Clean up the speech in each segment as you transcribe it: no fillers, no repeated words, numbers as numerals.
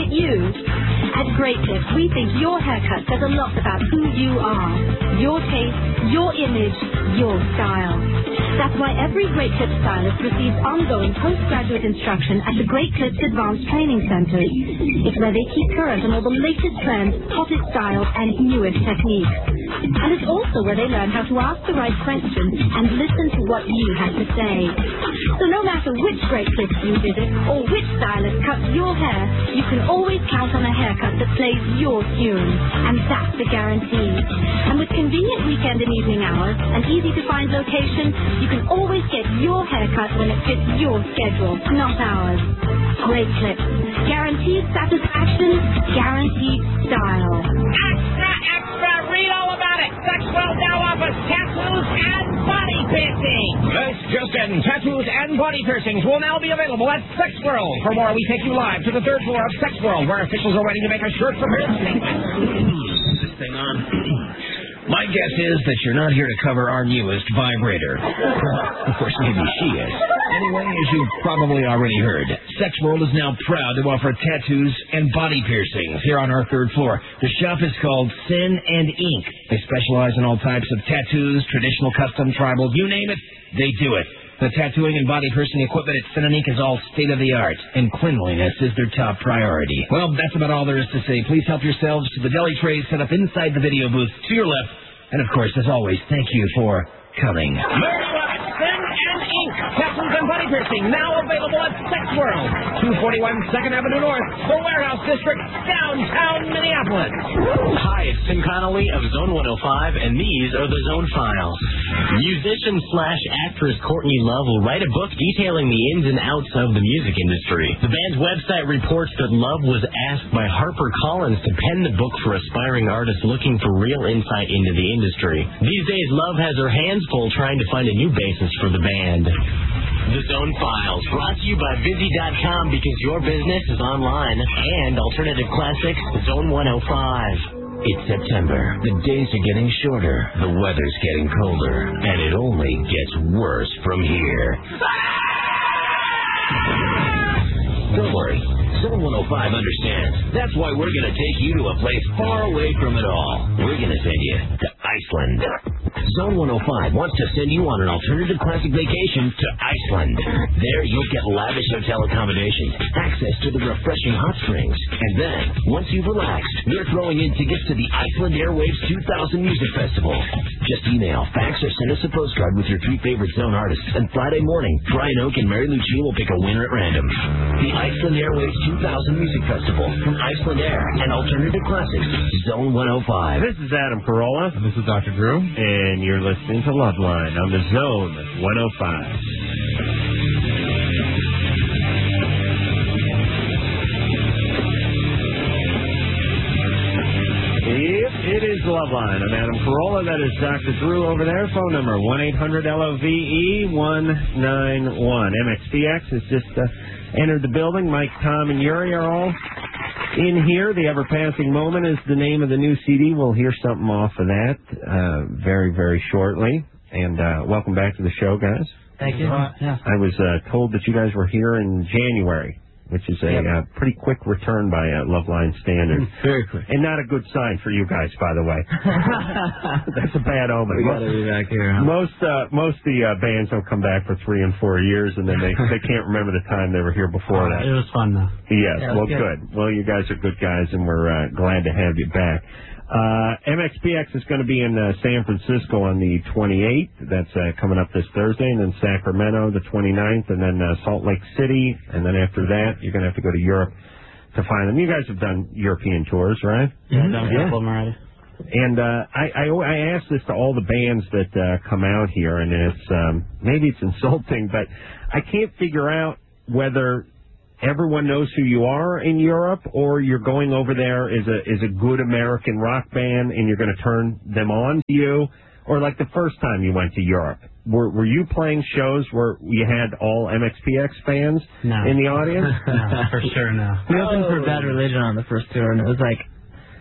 fit you. At Great Clips, we think your haircut says a lot about who you are. Your taste, your image, your style. That's why every Great Clips stylist receives ongoing postgraduate instruction at the Great Clips Advanced Training Center. It's where they keep current on all the latest trends, hottest styles, and newest techniques. And it's also where they learn how to ask the right question and listen to what you have to say. So no matter which Great Clips you visit or which stylist cuts your hair, you can always count on a haircut that plays your tune. And that's the guarantee. And with convenient weekend and evening hours, an easy-to-find location, you can always get your haircut when it fits your schedule, not ours. Great Clips. Guaranteed satisfaction, guaranteed style. Extra, extra! Read all about it! Sexwell now offers tattoos and body piercing! This just in, tattoos and body piercings will now be available at Sex World. For more, we take you live to the third floor of Sex World, where officials are ready to make a shirt prepared statement. This thing on. My guess is that you're not here to cover our newest vibrator. Of course, maybe she is. Anyway, as you've probably already heard, Sex World is now proud to offer tattoos and body piercings here on our third floor. The shop is called Sin and Ink. They specialize in all types of tattoos, traditional, custom, tribal, you name it, they do it. The tattooing and body piercing equipment at Sin and Ink is all state-of-the-art, and cleanliness is their top priority. Well, that's about all there is to say. Please help yourselves to the deli trays set up inside the video booth to your left. And, of course, as always, thank you for coming. There you have it, Sin and Ink. Tattoos and body piercing, now available at Sex World. 241 2nd Avenue North, the Warehouse District, downtown Minneapolis. Hi, it's Tim Connolly of Zone 105, and these are the Zone Files. Musician/actress Courtney Love will write a book detailing the ins and outs of the music industry. The band's website reports that Love was asked by HarperCollins to pen the book for aspiring artists looking for real insight into the industry. These days, Love has her hands full trying to find a new basis for the band. The Zone Files, brought to you by Vizzy.com, because your business is online, and Alternative Classics, Zone 105. It's September. The days are getting shorter. The weather's getting colder. And it only gets worse from here. Don't worry. Zone 105 understands. That's why we're going to take you to a place far away from it all. We're going to send you to Iceland. Zone 105 wants to send you on an alternative classic vacation to Iceland. There you'll get lavish hotel accommodations, access to the refreshing hot springs, and then, once you've relaxed, we're throwing in tickets to the Iceland Airwaves 2000 Music Festival. Just email, fax, or send us a postcard with your 3 favorite Zone artists, and Friday morning, Brian Oak and Mary Lucia will pick a winner at random. The Iceland Airwaves 2000 Music Festival from Iceland Air and Alternative Classics, Zone 105. This is Adam Carolla. This is Dr. Drew. And you're listening to Loveline on the Zone 105. Yep, it is Loveline. I'm Adam Carolla. That is Dr. Drew over there. Phone number 1-800-LOVE-191. MXPX has just entered the building. Mike, Tom, and Yuri are all in here. The Ever-Passing Moment is the name of the new CD. We'll hear something off of that very, very shortly. And welcome back to the show, guys. Thank you. Yeah. I was told that you guys were here in January, which is a pretty quick return by Loveline standards. Very quick. And not a good sign for you guys, by the way. That's a bad omen. We got to be back here. Huh? Most of the bands don't come back for 3 and 4 years, and then they can't remember the time they were here before that. It was fun, though. Yes, yeah, well, good. Well, you guys are good guys, and we're glad to have you back. MXPX is going to be in San Francisco on the 28th. That's coming up this Thursday, and then Sacramento the 29th, and then Salt Lake City, and then after that, you're going to have to go to Europe to find them. You guys have done European tours, right? Yeah, I've done a couple of them already. And I ask this to all the bands that come out here, and it's maybe it's insulting, but I can't figure out whether everyone knows who you are in Europe, or you're going over there as a good American rock band and you're going to turn them on to you, or like the first time you went to Europe. Were you playing shows where you had all MXPX fans in the audience? No, for sure no. We opened for Bad Religion on the first tour, and it was like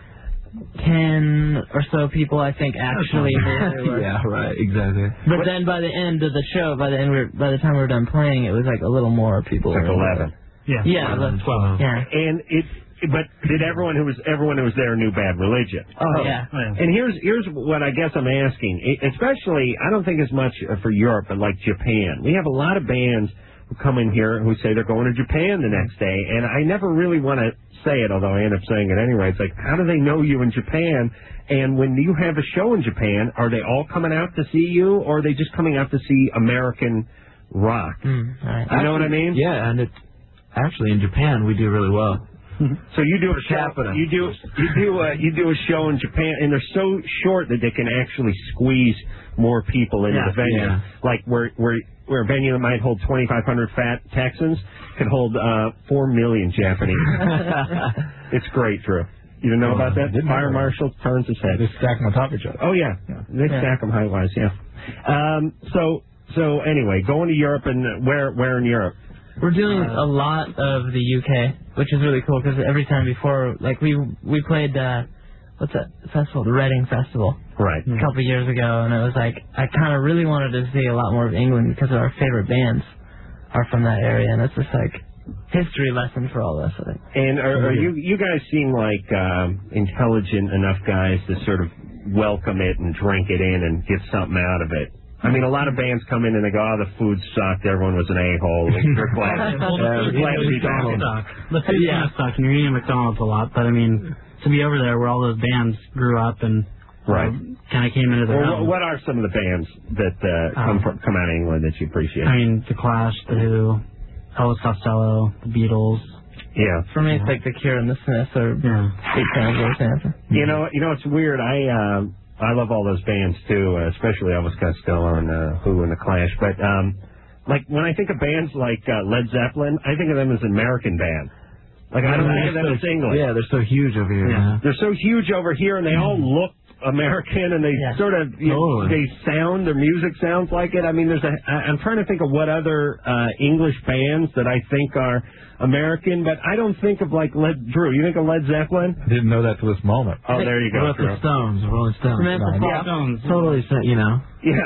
10 or so people, I think, actually. Yeah, right, exactly. But then by the end of the show, by the time we were done playing, it was like a little more people. Like 11. Yeah, 12. Yeah. And but did everyone who was there knew Bad Religion? Oh, yeah. And here's what I guess I'm asking, especially I don't think as much for Europe, but like Japan. We have a lot of bands who come in here who say they're going to Japan the next day, and I never really want to say it, although I end up saying it anyway. It's like, how do they know you in Japan? And when you have a show in Japan, are they all coming out to see you, or are they just coming out to see American rock? Right. You know what I mean? Yeah, and actually in Japan we do really well. So you do a show. You do a show in Japan, and they're so short that they can actually squeeze more people into the venue. Yeah. Like where a venue that might hold 2,500 fat Texans can hold 4 million Japanese. It's great, Drew. You didn't know about that? Fire Marshal turns his head. They stack them on top of each other. Oh yeah, they stack them height-wise. Yeah. So anyway, going to Europe, and where in Europe? We're doing a lot of the UK, which is really cool because every time before, like we played what's that festival? The Reading Festival. Right. A couple of years ago, and it was like I kind of really wanted to see a lot more of England because our favorite bands are from that area, and it's just like history lesson for all of us, I think. And are you guys seem like intelligent enough guys to sort of welcome it and drink it in and get something out of it? I mean, a lot of bands come in and they go, "Oh, the food sucked. Everyone was an a-hole. We're glad to be back." The food kind of sucked, and you're eating McDonald's a lot. But I mean, to be over there where all those bands grew up and kind of came into their own. What are some of the bands that come out of England that you appreciate? I mean, The Clash, The Who, Elvis Costello, The Beatles. Yeah. For me, it's like The Cure and The Smiths are big fans of those bands. You know, it's weird. I love all those bands too, especially Elvis Costello and Who and The Clash. But like when I think of bands like Led Zeppelin, I think of them as an American band. Like I don't think of them as English. Yeah, they're so huge over here. Yeah. They're so huge over here, and they all look American, and they sort of they sound. Their music sounds like it. I mean, I'm trying to think of what other English bands that I think are American, but I don't think of like Drew. You think of Led Zeppelin? I didn't know that to this moment. Oh, there you go. What about the Stones, Rolling Stones? Stones. Totally, you know. Yeah.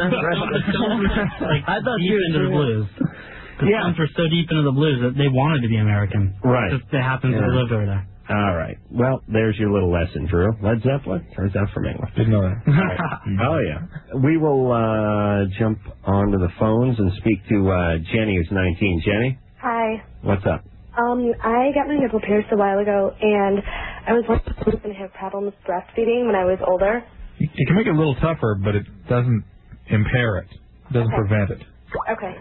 I thought you were into the blues. The Stones were so deep into the blues that they wanted to be American. Right. Just they happened to live over there. All right. Well, there's your little lesson, Drew. Led Zeppelin turns out from England. Didn't know that. Oh, yeah. We will jump onto the phones and speak to Jenny, who's 19. Jenny? Hi. What's up? I got my nipple pierced a while ago, and I was wondering if I was going to have problems breastfeeding when I was older. It can make it a little tougher, but it doesn't impair it. It doesn't prevent it. Okay.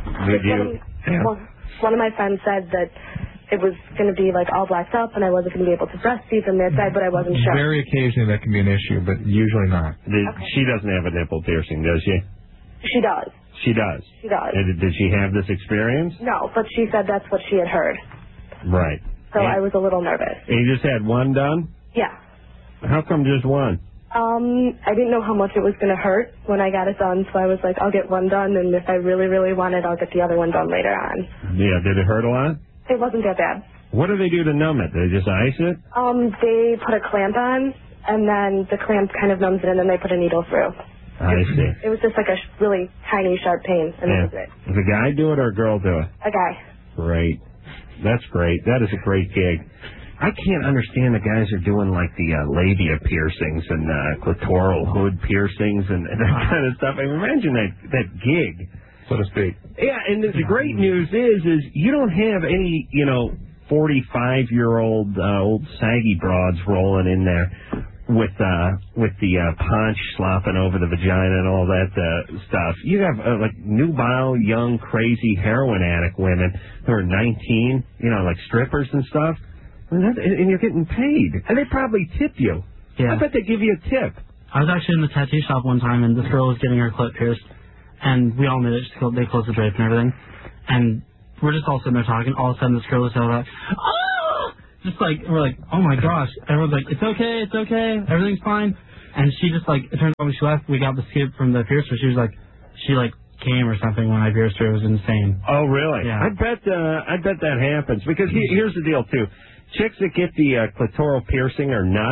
One of my friends said that it was going to be like all blacked up, and I wasn't going to be able to breastfeed from their side, but I wasn't sure. Very occasionally that can be an issue, but usually not. She doesn't have a nipple piercing, does she? She does. She does? She does. Did she have this experience? No, but she said that's what she had heard. Right. So I was a little nervous. And you just had one done? Yeah. How come just one? I didn't know how much it was going to hurt when I got it done, so I was like, I'll get one done, and if I really, really want it, I'll get the other one done later on. Yeah, did it hurt a lot? It wasn't that bad. What do they do to numb it? They just ice it? They put a clamp on, and then the clamp kind of numbs it, and then they put a needle through. I see. It was just like a really tiny, sharp pain, and that was it. Does a guy do it or a girl do it? A guy. Great. That's great. That is a great gig. I can't understand the guys who are doing like the labia piercings and clitoral hood piercings and that kind of stuff. I mean, imagine that gig, so to speak. Yeah, and the great news is you don't have any 45-year-old old saggy broads rolling in there with the paunch slopping over the vagina and all that stuff. You have like nubile, young, crazy heroin addict women who are 19, like strippers and stuff. And you're getting paid. And they probably tip you. Yeah. I bet they give you a tip. I was actually in the tattoo shop one time, and this girl was getting her clit pierced. And we all knew it. They closed the drape and everything. And we're just all sitting there talking. All of a sudden, this girl was like, oh! Just like, we're like, oh my gosh. Everyone's like, it's okay. Everything's fine. And she just like, it turns out when she left, we got the skip from the piercer. She was like, she came or something when I pierced her. It was insane. Oh, really? Yeah. I bet that happens. Because here's the deal, too. Chicks that get the clitoral piercing are nuts,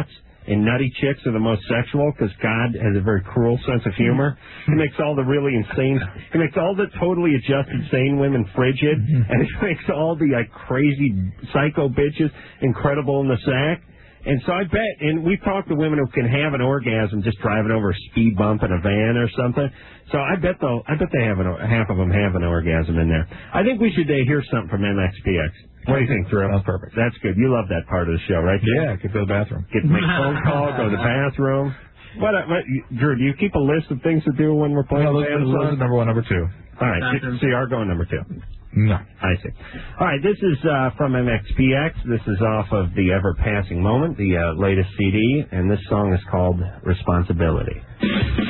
and nutty chicks are the most sexual because God has a very cruel sense of humor. He makes all the really insane, he makes all the totally adjusted sane women frigid, and he makes all the like crazy psycho bitches incredible in the sack. And so I bet, and we've talked to women who can have an orgasm just driving over a speed bump in a van or something. So I bet they have half of them have an orgasm in there. I think we should hear something from MXPX. What do you think, Drew? That's perfect. That's good. You love that part of the show, right? Yeah, I could go to the bathroom. Get to make a phone call, go to the bathroom. What, Drew, do you keep a list of things to do when we're playing? No, those are number one, number two. All right, so you are going number two. No. I see. All right, this is from MXPX. This is off of the Ever Passing Moment, the latest CD, and this song is called Responsibility.